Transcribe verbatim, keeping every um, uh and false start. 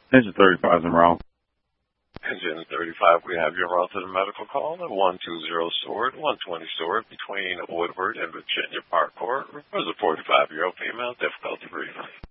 Engine thirty-five is in Rome. Engine thirty-five, we have your route to the medical call at one twenty Sword, one twenty Sword between Woodward and Virginia Park Court. There's a forty-five-year-old female, difficulty breathing.